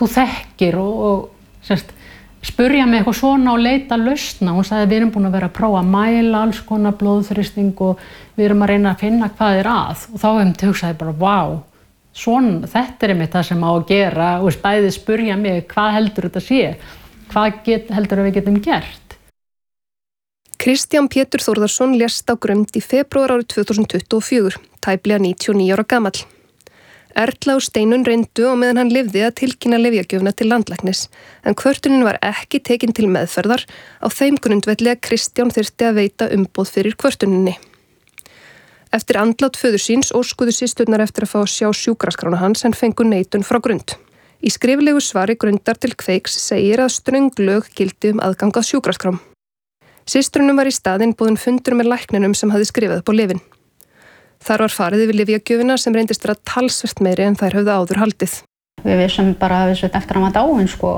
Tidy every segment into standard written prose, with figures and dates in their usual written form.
þú þekkir og sérst, spurja mig eitthvað svona og leita lausna. Hún sagði við erum búin að vera að prófa að mæla alls konar blóðþrýsting og við erum að reyna að finna hvað að. Og þá hugsaði bara, vá, svona, þetta einmitt það sem á að gera og bæði spurja mig hvað heldur þetta sé, hvað heldur við getum gert. Kristján Pétur Þórðarsson lést á Grund í febrúar árið 2024, tæplega 99 ára gamall. Erla og Steinunn reyndu á meðan hann lifði að tilkynna lyfjagjöfina til landlæknis, en kvörtunin var ekki tekin til meðferðar á þeim grundvelli að Kristján þyrfti að veita umboð fyrir kvörtuninni. Eftir andlát föður síns óskuðu systurnar eftir að fá að sjá sjúkraskrána hans en fengu neitun frá Grund. Í skriflegu svari Grundar til Kveiks segir að ströng lög gildi aðgang að sjúkraskrám. Systrunum var í staðinn boðinn fundur með lækninum sem hafði skrifað upp á lyfin. Þar var farið yfir lyfjagjöfina sem reyndist vera talsvert meiri en þær höfðu áður haldið. Við vissum bara að við eftir að maður dáin, sko.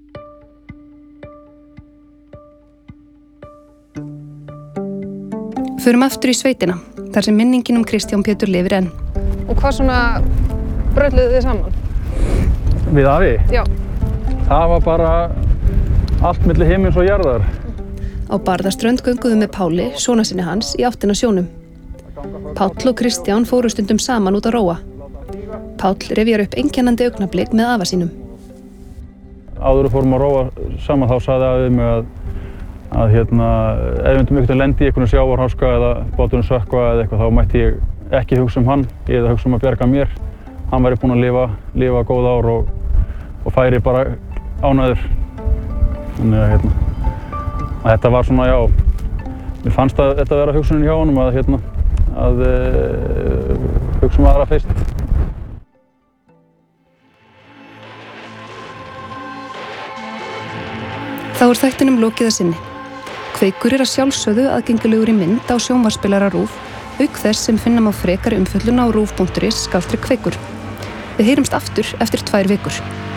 Förum aftur í sveitina, þar sem minningin Kristján Pétur lifir enn. Og hvað svona brölluðu þið saman? Við afi? Já. Það var bara allt milli himins og jarðar. Á Barðaströnd gönguðu með Páli, sona sinni hans, í áttina sjónum. Páll og Kristján fóru stundum saman út að róa. Páll rifjar upp einkennandi augnablik með afa sínum. Áður fórum að róa saman þá sagði afi mig að ef við myndum einhvern lendi í einhvern sjávarháska eða báturinn sökkva eða eitthvað þá mætti ég ekki hugsa hann eða hugsa að bjarga mér. Hann væri búinn að lifa góð ár og færi bara ánægður. Þannig að þetta var svona, já, mér fannst að þetta vera hugsunin hjá honum að hugsa aðra fyrst. Þá þættinum lokið að sinni. Kveikur að sjálfsögðu aðgengilegur í mynd á sjónvarpsspilara RÚV, auk þess sem finna má frekari umfjöllun á rúv.is/kveikur. Við heyrumst aftur eftir 2 vikur.